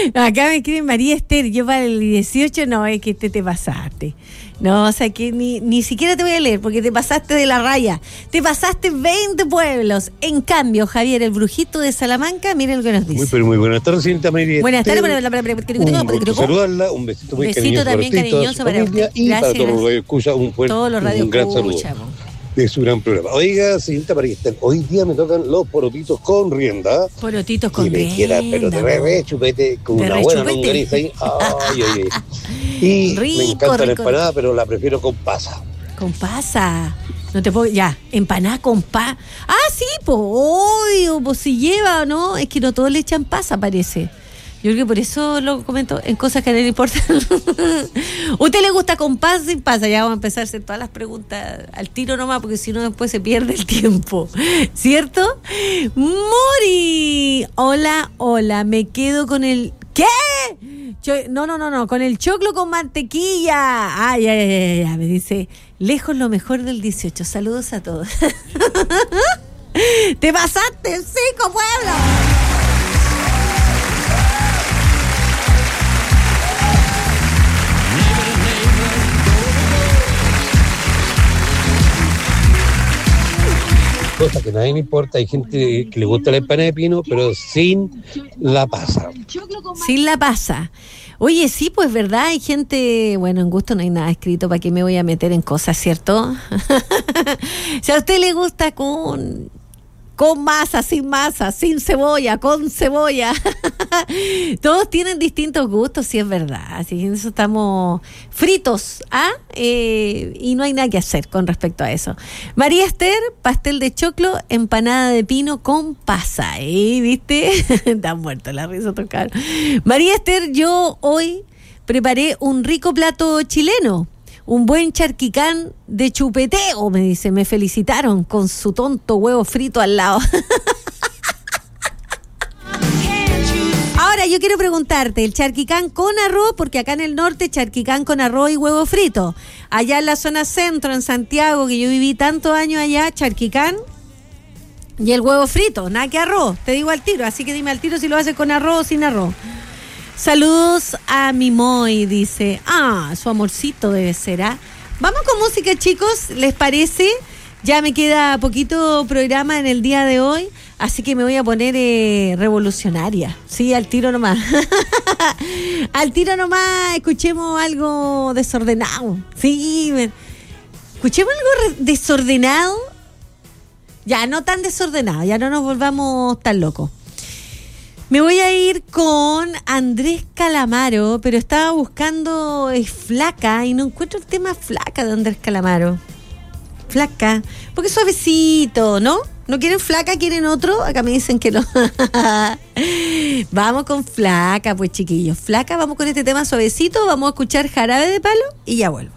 Acá me escribe María Esther, yo para el 18 no, es que te pasaste. No, o sea que ni siquiera te voy a leer porque te pasaste de la raya. Te pasaste 20 pueblos. En cambio, Javier, el brujito de Salamanca, mire lo que nos dice. Muy buenas tardes, señorita María. Buenas tardes, un gusto saludarla, un besito muy cariñoso también para usted, cariñoso para familia, y gracias, para todos los radioescuchas, un gran saludo de su gran programa. Oiga, señorita María Esther, hoy día me tocan los porotitos con rienda. Porotitos con rienda. Y me quiera, pero de re chupete, con una buena longaniza ahí. Ay. Y rico, me encanta la empanada, pero la prefiero con pasa. Con pasa. No te puedo... Ya, empanada con pasa. Ah, sí, pues, obvio, pues si lleva, ¿no? Es que no todos le echan pasa, parece. Yo creo que por eso lo comento en cosas que no le importan. ¿Usted le gusta con pasa sin pasa? Ya vamos a empezar a hacer todas las preguntas al tiro nomás, porque si no después se pierde el tiempo. ¿Cierto? Mori. Hola, me quedo con el... ¿Qué? No, con el choclo con mantequilla. Ay, me dice, lejos lo mejor del 18. Saludos a todos. Te pasaste, 5 pueblos. Cosa que a nadie le importa, hay gente que le gusta la empanada de pino, pero sin la pasa. Sin la pasa. Oye, sí, pues verdad, hay gente, bueno, en gusto no hay nada escrito, ¿para qué me voy a meter en cosas, cierto? Si a usted le gusta con masa, sin cebolla, con cebolla. Todos tienen distintos gustos, sí es verdad. Así que en eso estamos fritos, y no hay nada que hacer con respecto a eso. María Esther, pastel de choclo, empanada de pino con pasa. ¿Viste? Están muertos la risa tocar. María Esther, yo hoy preparé un rico plato chileno. Un buen charquicán de chupeteo, me dice. Me felicitaron con su tonto huevo frito al lado. Ahora yo quiero preguntarte, el charquicán con arroz, porque acá en el norte charquicán con arroz y huevo frito. Allá en la zona centro, en Santiago, que yo viví tantos años allá, charquicán y el huevo frito, nada que arroz, te digo al tiro. Así que dime al tiro si lo haces con arroz o sin arroz. Saludos a mi Moy, dice. Su amorcito debe ser, Vamos con música, chicos, ¿les parece? Ya me queda poquito programa en el día de hoy, así que me voy a poner revolucionaria. Sí, al tiro nomás. Al tiro nomás, escuchemos algo desordenado. Sí, escuchemos algo desordenado. Ya, no tan desordenado, ya no nos volvamos tan locos. Me voy a ir con Andrés Calamaro, pero estaba buscando Flaca y no encuentro el tema Flaca de Andrés Calamaro. Flaca, porque es suavecito, ¿no? ¿No quieren Flaca? ¿Quieren otro? Acá me dicen que no. Vamos con Flaca, pues chiquillos. Flaca, vamos con este tema suavecito, vamos a escuchar Jarabe de Palo y ya vuelvo.